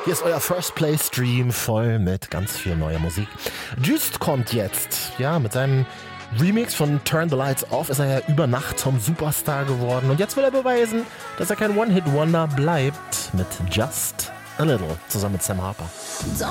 Hier ist euer First Play Stream voll mit ganz viel neuer Musik. Just kommt jetzt, ja, mit seinem Remix von Turn the Lights Off ist er ja über Nacht zum Superstar geworden und jetzt will er beweisen, dass er kein One-Hit-Wonder bleibt mit Just a Little zusammen mit Sam Harper.